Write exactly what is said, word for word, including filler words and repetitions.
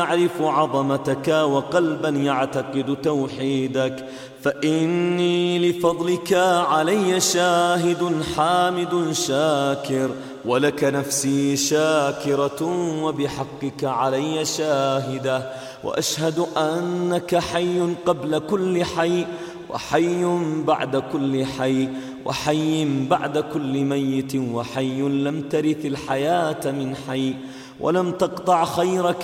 يعرف عظمتك وقلبا يعتقد توحيدك، فإني لفضلك علي شاهد حامد شاكر، ولك نفسي شاكرة وبحقك علي شاهدة، وأشهد أنك حي قبل كل حي، وحي بعد كل حي، وحي بعد كل ميت، وحي لم ترث الحياة من حي، ولم تقطع خيرك